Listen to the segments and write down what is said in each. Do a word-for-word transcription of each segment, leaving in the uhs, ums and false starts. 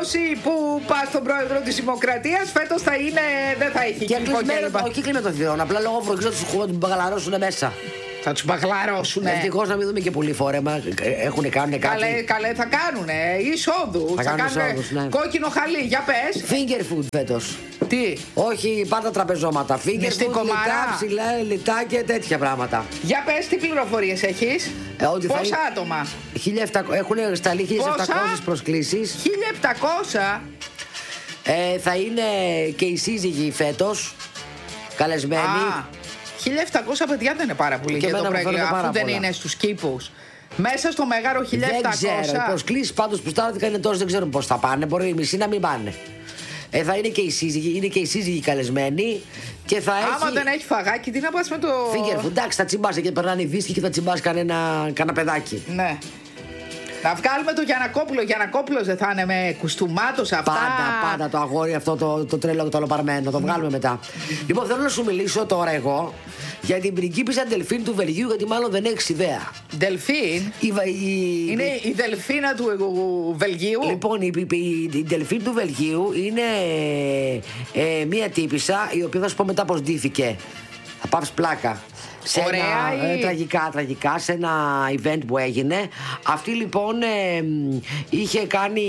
περίπτωση που πα στον πρόεδρο της Δημοκρατίας, φέτος θα είναι. Δεν θα έχει και κλεισμένο. Όχι κλεισμένο το θηρόν. Απλά λόγω βροχής θα του μπαγαλαρώσουν μέσα. Θα τους μπαγλαρώσουν. Ευτυχώς να μην δούμε και πολύ φόρεμα. Έχουν κάνει κάτι. Καλέ, καλέ θα κάνουνε. Εισόδου. Θα, θα κάνουν ναι. Κόκκινο χαλί. Για πες. Finger food φέτος. Τι. Όχι πάντα τραπεζώματα. Finger food, λιτά, ψηλά, λιτά και τέτοια πράγματα. Για πες τι πληροφορίες έχεις. Ε, Πόσα είναι... άτομα. χίλια επτακόσια... Έχουν σταλεί χίλια επτακόσιες προσκλήσεις. χίλια επτακόσια. Ε, θα είναι και οι σύζυγοι φέτος καλεσμένοι. Α, χίλια επτακόσια παιδιά δεν είναι πάρα πολύ και για το πρόγραμμα, αφού δεν είναι στους κήπους. Μέσα στο Μέγαρο χίλια επτακόσια. Δεν ξέρω, οι προσκλήσεις πάντως που στάλθηκαν είναι τόσο, δεν ξέρουν πώς θα πάνε. Μπορεί οι μισοί να μην πάνε. Ε, θα είναι και οι σύζυγοι, είναι και οι σύζυγοι καλεσμένοι. Και θα Άμα έχει... δεν έχει φαγάκι, τι να πας με το. Finger food, εντάξει, θα τσιμπάσει και περνάνε οι δίσκοι και θα τσιμπάσει κανένα, κανένα παιδάκι. Ναι. Να βγάλουμε το Γιαννακόπουλο. Γιαννακόπουλος δεν θα είναι με κουστούμάτος αυτά. Πάντα, πάντα το αγόρι αυτό το, το τρέλο και το ολοπαρμένο. Το βγάλουμε μετά. Λοιπόν, θέλω να σου μιλήσω τώρα εγώ για την πριγκίπισσα Ντελφίν του Βελγίου, γιατί μάλλον δεν έχεις ιδέα. Ντελφίν. Η, η, είναι η, η Δελφίνα του Βελγίου. Λοιπόν, η, η, η, η Ντελφίν του Βελγίου είναι ε, μία τύπισσα η οποία θα σου πω μετά πως ντύθηκε. Θα πάψει πλάκα. Σε Ωραία, ένα, ή... ε, τραγικά, τραγικά, σε ένα event που έγινε. Αυτή λοιπόν ε, είχε κάνει,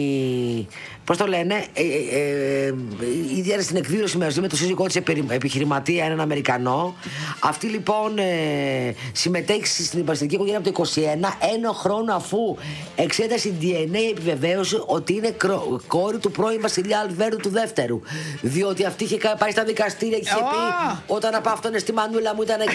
πώς το λένε, ε, ε, ε, ιδιαίτερα στην εκδήλωση μαζί με το σύζυγό της επιχειρηματία, έναν Αμερικανό. Αυτή λοιπόν ε, συμμετέχει στην υπαστική οικογένεια από το είκοσι ένα, ένα χρόνο αφού εξέτασε ντι εν έι επιβεβαίωσε ότι είναι κρό, κόρη του πρώην βασιλιά Αλβέρντου του δεύτερου. Διότι αυτή είχε πάει στα δικαστήρια και είχε oh. πει όταν από αυτόν στη μανούλα μου ήταν καλά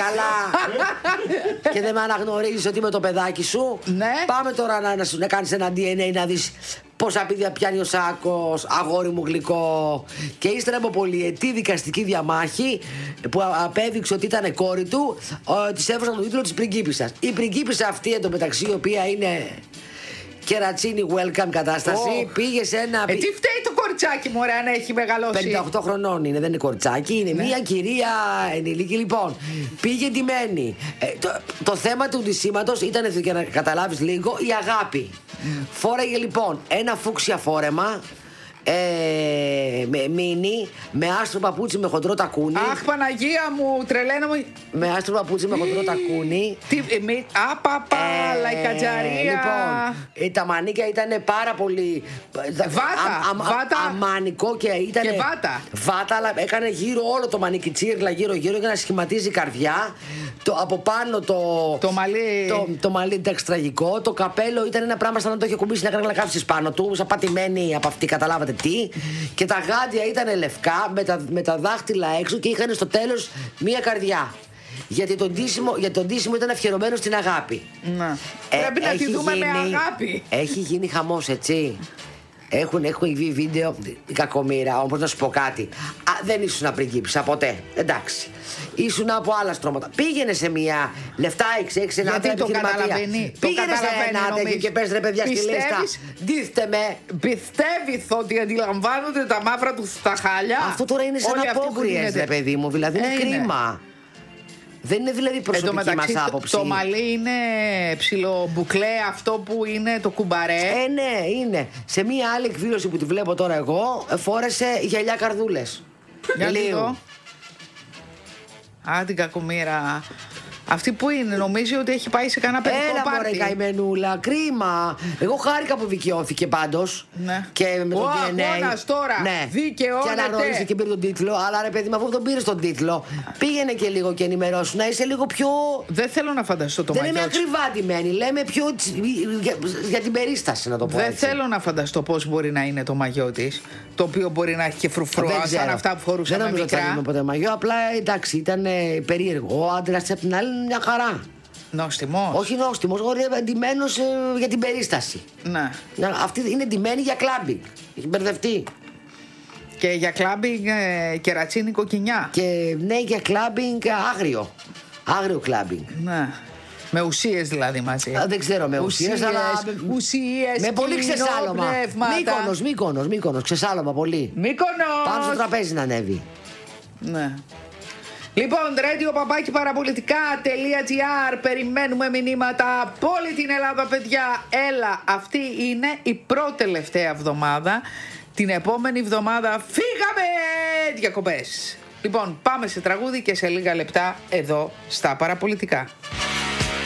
και δεν με αναγνωρίζεις ότι είμαι το παιδάκι σου. Ναι. Πάμε τώρα να, να, να κάνεις ένα ντι εν έι να δεις πόσα πίδια πιάνει ο Σάκος, αγόρι μου γλυκό. Και ύστερα από πολυετή δικαστική διαμάχη που απέδειξε ότι ήταν κόρη του, της έβρωσαν τον τίτλο της πριγκίπισσας. Η πριγκίπισσα αυτή εντωμεταξύ, η οποία είναι κερατσίνη welcome κατάσταση, oh. πήγε σε ένα. Ε, τι φταίει το κοριτσάκι μου, ωραία, να έχει μεγαλώσει. πενήντα οκτώ χρονών είναι, δεν είναι κοριτσάκι, είναι ναι. μια κυρία ενηλίκη. Λοιπόν, πήγε ντυμένη. Ε, το, το θέμα του ντυσίματος ήταν, για να καταλάβεις λίγο, η αγάπη. Mm. Φόραγε λοιπόν ένα φούξια φόρεμα. Ε, με μίνι, με άστρο παπούτσι με χοντρό τακούνι. Αχ, Παναγία μου, τρελαίνω μου. Με άστρο παπούτσι με χοντρό τακούνι. Τι, μη, απαπα, ε, λαϊκατζαρία. Λοιπόν, ε, τα μανίκια ήταν πάρα πολύ. Βάτα, α, α, βάτα. Αμανικό και ήταν. Και βάτα. Βάτα, αλλά έκανε γύρω όλο το μανίκι, τσίρλα γύρω-γύρω για να σχηματίζει καρδιά. Το, από πάνω το. Το μαλλί. Το, το μαλλί, εντάξει, τραγικό. Το καπέλο ήταν ένα πράγμα σαν να το είχε κουμπίσει να κάνει κάψει πάνω του. Σαν πατημένη από αυτή, καταλάβατε τι. Και τα γάντια ήταν λευκά με τα, με τα δάχτυλα έξω και είχαν στο τέλος μία καρδιά. Γιατί το ντύσιμο, για το ντύσιμο ήταν αφιερωμένο στην αγάπη. Να. Ε, Πρέπει να τη δούμε γίνει, με αγάπη. Έχει γίνει χαμός, έτσι. Έχουν, έχουν βγει βίντεο, η κακομοίρα, όμως να σου πω κάτι. Α, δεν ήσουν πριγκίπισσα ποτέ. Εντάξει. Ήσουν από άλλα στρώματα. Πήγαινε σε μια λεφτά έξι έξι ένα άτομο επιχειρηματία. Πήγαινε σε ένα άτομο και πες ρε παιδιά στη λίστα. Ντύστε με. Πιστεύεις ότι αντιλαμβάνονται τα μαύρα του τα χάλια. Αυτό τώρα είναι σαν απόκριες, ρε παιδί μου. Δηλαδή είναι, είναι κρίμα. Δεν είναι δηλαδή προσωπική μεταξύ, μας άποψη. Το μαλλί είναι ψιλομπουκλέ, αυτό που είναι το κουμπαρέ. Ε, ναι, είναι. Σε μία άλλη εκδήλωση που τη βλέπω τώρα εγώ, φόρεσε γυαλιά καρδούλες. Για λίγο. Α, την κακομοίρα. Αυτή που είναι, νομίζει ότι έχει πάει σε κανένα παιδικό Έλα, πάρτι. Έλα μωρέ καημενούλα, κρίμα. Εγώ χάρηκα που δικαιώθηκε πάντως. Ναι. Και με τον Ο ντι εν έι. αγώνας τώρα, ναι. δικαιώνεται. Και αναγνώρισε και πήρε τον τίτλο. Αλλά ρε παιδί μου, αφού τον πήρε τον τίτλο, πήγαινε και λίγο και ενημερώσου. Να είσαι λίγο πιο. Δεν θέλω να φανταστώ το μαγιό. Δεν είμαι ακριβά ντυμένη. Λέμε πιο. Για, για την περίσταση, να το πω. Δεν έτσι. θέλω να φανταστώ πώς μπορεί να είναι το μαγιό της. Το οποίο μπορεί να έχει και φρουφρό, σαν αυτά που φορούσαμε μικρά. Δεν νομίζω ότι ποτέ μαγιό. Απλά εντάξει, ήταν ε, περίεργο. Ο άντρας απ' την άλλη είναι μια χαρά. Νόστιμος. Όχι νόστιμος, ντυμένος ε, για την περίσταση. Ναι. Αυτή είναι ντυμένη για κλάμπινγκ. Έχει μπερδευτεί. Και για κλάμπινγκ ε, κερατσίνη κοκκινιά. Και ναι, για κλάμπινγκ άγριο. Άγριο κλάμπινγκ. Ναι. Με ουσίες δηλαδή μαζί. Α, δεν ξέρω με ουσίες, ουσίες αλλά. Ουσίες, με πολύ ξεσάλωμα. Μύκονος, Μύκονος, Μύκονος, ξεσάλωμα πολύ. Μύκονος. Πάνω στο τραπέζι να ανέβει. Ναι. Λοιπόν, radio παπάκι παραπολιτικά.gr. Περιμένουμε μηνύματα από όλη την Ελλάδα, παιδιά. Έλα, αυτή είναι η πρώτη τελευταία εβδομάδα. Την επόμενη εβδομάδα φύγαμε διακοπές. Λοιπόν, πάμε σε τραγούδι και σε λίγα λεπτά εδώ στα Παραπολιτικά.